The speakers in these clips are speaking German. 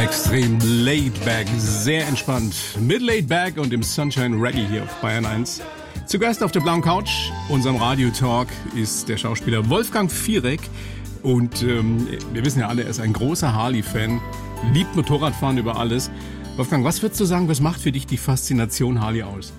Extrem laid back, sehr entspannt. Mit laid back und dem Sunshine Reggae hier auf Bayern 1. Zu Gast auf der blauen Couch, unserem Radio-Talk, ist der Schauspieler Wolfgang Fierek. Und wir wissen ja alle, er ist ein großer Harley-Fan, liebt Motorradfahren über alles. Wolfgang, was würdest du sagen, was macht für dich die Faszination Harley aus?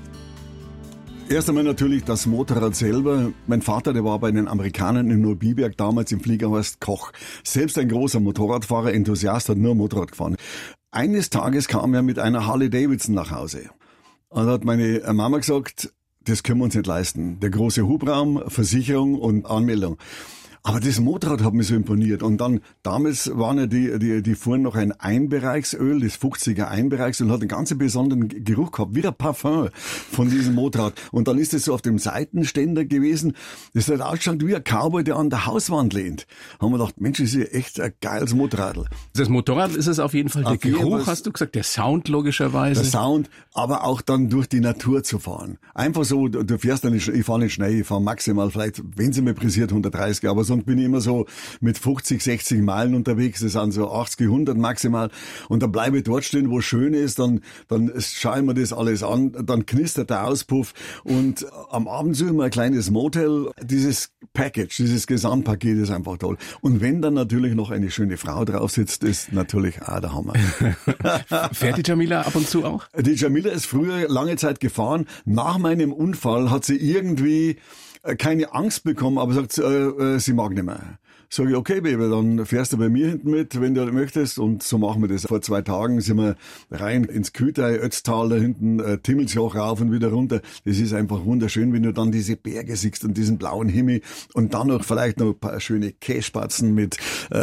Erst einmal natürlich das Motorrad selber. Mein Vater, der war bei den Amerikanern in Neubiberg damals im Fliegerhorst Koch. Selbst ein großer Motorradfahrer, Enthusiast, hat nur Motorrad gefahren. Eines Tages kam er mit einer Harley Davidson nach Hause. Und hat meine Mama gesagt, das können wir uns nicht leisten. Der große Hubraum, Versicherung und Anmeldung. Aber das Motorrad hat mich so imponiert. Und dann, damals waren ja die fuhren noch ein Einbereichsöl, das 50er Einbereichsöl, hat einen ganz besonderen Geruch gehabt, wie der Parfum von diesem Motorrad. Und dann ist es so auf dem Seitenständer gewesen. Das hat ausgeschaut wie ein Cowboy, der an der Hauswand lehnt. Haben wir gedacht, Mensch, das ist ja echt ein geiles Motorradl. Das Motorrad ist es auf jeden Fall. Der Geruch, hast du gesagt, der Sound logischerweise. Der Sound, aber auch dann durch die Natur zu fahren. Einfach so, du fährst dann nicht, ich fahre nicht schnell, ich fahre maximal vielleicht, wenn sie mir pressiert, 130, aber sonst bin ich immer so mit 50, 60 Meilen unterwegs. Das sind so 80, 100 maximal. Und dann bleibe ich dort stehen, wo es schön ist. Dann schaue ich mir das alles an. Dann knistert der Auspuff. Und am Abend suche ich mir ein kleines Motel. Dieses Package, dieses Gesamtpaket ist einfach toll. Und wenn dann natürlich noch eine schöne Frau drauf sitzt, ist natürlich auch der Hammer. Fährt die Jamila ab und zu auch? Die Jamila ist früher lange Zeit gefahren. Nach meinem Unfall hat sie irgendwie keine Angst bekommen, aber sagt, sie mag nicht mehr. Sag ich, okay, Baby, dann fährst du bei mir hinten mit, wenn du möchtest. Und so machen wir das. Vor 2 Tagen sind wir rein ins Kütei, Ötztal, da hinten, Timmelsjoch rauf und wieder runter. Das ist einfach wunderschön, wenn du dann diese Berge siehst und diesen blauen Himmel und dann noch vielleicht noch ein paar schöne Kässpatzen mit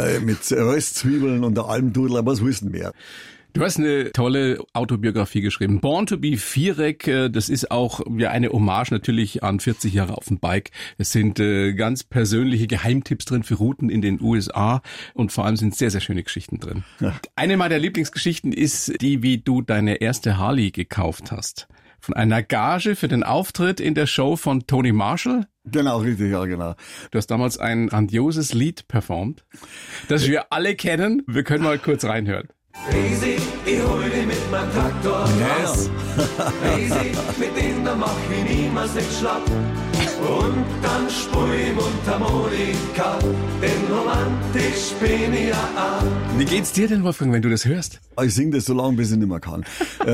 Röstzwiebeln und der Almdudel, was willst du mehr? Du hast eine tolle Autobiografie geschrieben. Born to be Fierek, das ist auch ja eine Hommage natürlich an 40 Jahre auf dem Bike. Es sind ganz persönliche Geheimtipps drin für Routen in den USA und vor allem sind sehr, sehr schöne Geschichten drin. Ja. Eine meiner Lieblingsgeschichten ist die, wie du deine erste Harley gekauft hast. Von einer Gage für den Auftritt in der Show von Tony Marshall. Genau, richtig, ja, genau. Du hast damals ein grandioses Lied performt, das wir alle kennen. Wir können mal kurz reinhören. Easy, ich hol dich mit meinem Traktor. Yes. Easy, mit dem da mach ich niemals nicht schlapp. Und dann spul ich Mundharmonika, denn romantisch bin ich ja auch. Wie geht's dir denn, Wolfgang, wenn du das hörst? Ich sing das so lange, bis ich nicht mehr kann.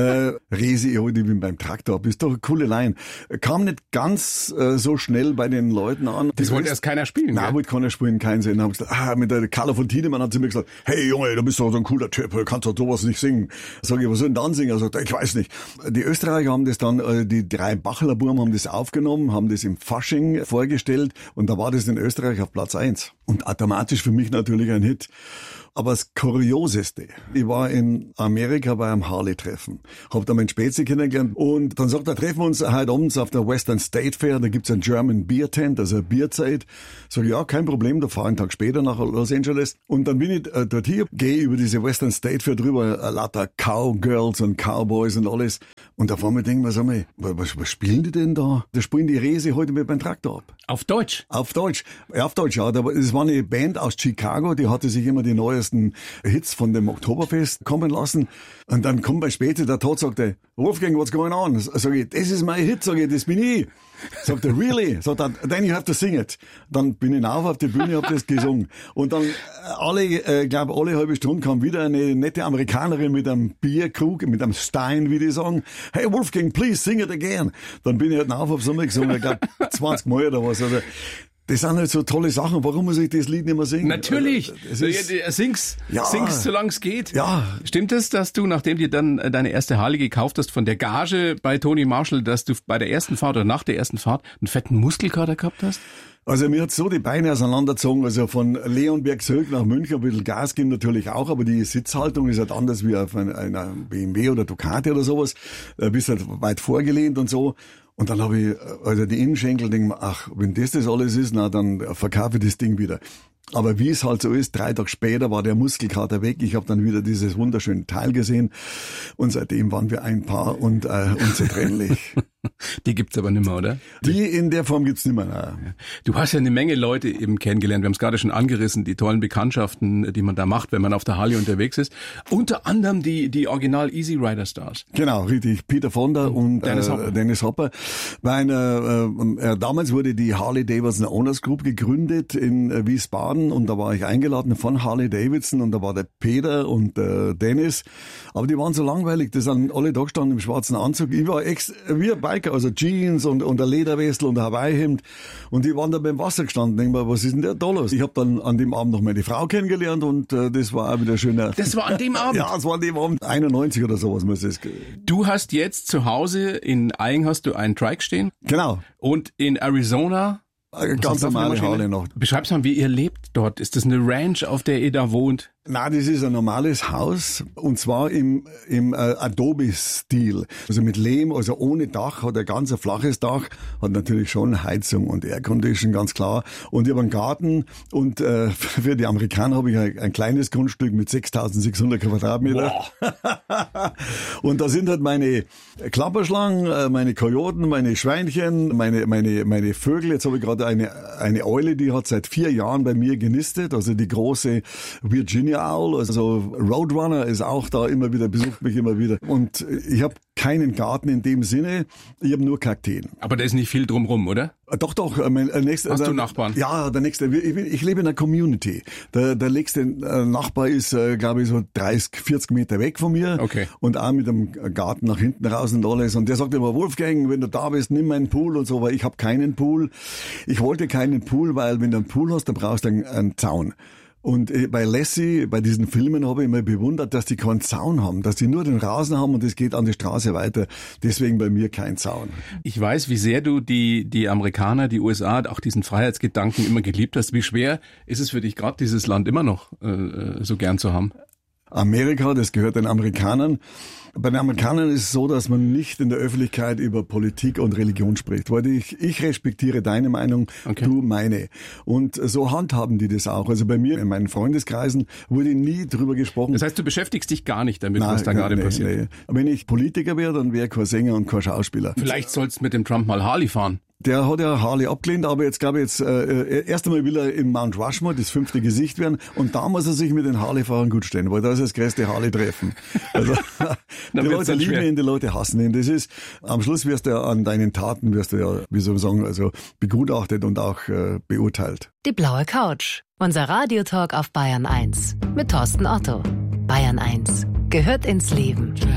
Resi, ich hol dich mit beim Traktor. Bist doch eine coole Line. Kam nicht ganz so schnell bei den Leuten an. Das wollte erst keiner spielen, Nein, wollte keiner spielen, keinen Sinn. Hab gesagt, mit der Carla von Tiedemann hat sie mir gesagt, hey Junge, du bist doch so ein cooler Typ, du kannst doch sowas nicht singen. Sag ich, was soll denn dann singen? Er sagt, ich weiß nicht. Die Österreicher haben das dann, die 3 Bacheler Buben haben das aufgenommen, haben das im Fasching vorgestellt und da war das in Österreich auf Platz 1. Und automatisch für mich natürlich ein Hit. Aber das Kurioseste, ich war in Amerika bei einem Harley-Treffen, hab da meinen Spätzi kennengelernt und dann sagt er, treffen wir uns heute abends auf der Western State Fair, da gibt's ein German Beer Tent, also eine Bierzeit. Sag ich, ja, kein Problem, da fahre ich einen Tag später nach Los Angeles und dann bin ich dort hier, gehe über diese Western State Fair drüber, lauter Cowgirls und Cowboys und alles und da vor mir denken wir, sag mal, was spielen die denn da? Da spielen die Resi heute mit beim Traktor ab. Auf Deutsch? Auf Deutsch. Ja, auf Deutsch, ja. Das war eine Band aus Chicago, die hatte sich immer die neuesten Hits von dem Oktoberfest kommen lassen. Und dann kommt bei später der Tod, sagt er, Wolfgang, what's going on? Sag ich, das ist mein Hit, sag ich, das bin ich. Sagt er, really? Sagt er, then you have to sing it. Dann bin ich auf die Bühne, hab das gesungen. Und dann alle halbe Stunde kam wieder eine nette Amerikanerin mit einem Bierkrug, mit einem Stein, wie die sagen. Hey Wolfgang, please sing it again. Dann bin ich halt auf so gesungen, ich glaube 20 Mal oder was. Also, das sind halt so tolle Sachen. Warum muss ich das Lied nicht mehr singen? Natürlich. Sing's, solange es geht. Ja. Stimmt es, dass du, nachdem dir dann deine erste Harley gekauft hast, von der Gage bei Tony Marshall, dass du bei der ersten Fahrt oder nach der ersten Fahrt einen fetten Muskelkater gehabt hast? Also mir hat so die Beine auseinandergezogen, also von Leonberg zurück nach München, ein bisschen Gas geben natürlich auch, aber die Sitzhaltung ist halt anders wie auf einer BMW oder Ducati oder sowas. Du bist halt weit vorgelehnt und so. Und dann habe ich, also die Innenschenkel, denke mir, ach, wenn das alles ist, na, dann verkaufe ich das Ding wieder. Aber wie es halt so ist, 3 Tage später war der Muskelkater weg. Ich habe dann wieder dieses wunderschöne Teil gesehen und seitdem waren wir ein Paar und unzertrennlich. Die gibt's aber nicht mehr, oder? Die in der Form gibt's nicht mehr. Nein. Du hast ja eine Menge Leute eben kennengelernt. Wir haben es gerade schon angerissen, die tollen Bekanntschaften, die man da macht, wenn man auf der Harley unterwegs ist. Unter anderem die Original Easy Rider Stars. Genau, richtig. Peter Fonda und Dennis Hopper. Damals wurde die Harley Davidson Owners Group gegründet in Wiesbaden und da war ich eingeladen von Harley Davidson und da war der Peter und Dennis. Aber die waren so langweilig, die sind alle da gestanden im schwarzen Anzug. Ich war wie ein Biker, also Jeans und ein Lederwestel und ein Hawaii-Hemd. Und die waren da beim Wasser gestanden. Denk mal, was ist denn der da los? Ich habe dann an dem Abend noch meine Frau kennengelernt und das war auch wieder schöner. Das war an dem Abend? Ja, das war an dem Abend. 91 oder sowas muss es. Du hast jetzt zu Hause in Eying hast du einen Trike stehen. Genau. Und in Arizona ganz normale Harley noch. Beschreib's mal, wie ihr lebt dort. Ist das eine Ranch, auf der ihr da wohnt? Nein, das ist ein normales Haus und zwar im Adobe-Stil. Also mit Lehm, also ohne Dach, hat ein ganz flaches Dach, hat natürlich schon Heizung und Aircondition, ganz klar. Und ich habe einen Garten und für die Amerikaner habe ich ein kleines Grundstück mit 6.600 Quadratmeter. Wow. Und da sind halt meine Klapperschlangen, meine Kojoten, meine Schweinchen, meine Vögel. Jetzt habe ich gerade eine Eule, die hat seit 4 Jahren bei mir genistet, also die große Virginia Owl, also Roadrunner ist auch da immer wieder, besucht mich immer wieder. Und ich habe keinen Garten in dem Sinne, ich habe nur Kakteen. Aber da ist nicht viel drumrum, oder? Doch. Hast du Nachbarn? Ja, der nächste. Ich lebe in einer Community. Der nächste Nachbar ist, glaube ich, so 30, 40 Meter weg von mir. Okay. Und auch mit einem Garten nach hinten raus und alles. Und der sagt immer, Wolfgang, wenn du da bist, nimm meinen Pool und so, weil ich habe keinen Pool. Ich wollte keinen Pool, weil wenn du einen Pool hast, dann brauchst du einen Zaun. Und bei Lassie, bei diesen Filmen habe ich immer bewundert, dass die keinen Zaun haben, dass die nur den Rasen haben und es geht an die Straße weiter. Deswegen bei mir kein Zaun. Ich weiß, wie sehr du die Amerikaner, die USA, auch diesen Freiheitsgedanken immer geliebt hast. Wie schwer ist es für dich gerade, dieses Land immer noch so gern zu haben? Amerika, das gehört den Amerikanern. Bei den Amerikanern ist es so, dass man nicht in der Öffentlichkeit über Politik und Religion spricht, weil ich respektiere deine Meinung, okay. Du meine. Und so handhaben die das auch. Also bei mir in meinen Freundeskreisen wurde nie drüber gesprochen. Das heißt, du beschäftigst dich gar nicht damit, was da gerade passiert? Nee. Wenn ich Politiker wäre, dann wäre ich kein Sänger und kein Schauspieler. Vielleicht sollst du mit dem Trump mal Harley fahren. Der hat ja Harley abgelehnt, aber jetzt glaube ich, erst einmal will er im Mount Rushmore das 5. Gesicht werden und da muss er sich mit den Harley-Fahrern gut stellen, weil da ist das größte Harley-Treffen. Also, die Leute lieben ihn, die Leute hassen ihn. Das ist, am Schluss wirst du ja an deinen Taten, wie soll man sagen, also begutachtet und auch beurteilt. Die blaue Couch. Unser Radiotalk auf Bayern 1 mit Thorsten Otto. Bayern 1 gehört ins Leben.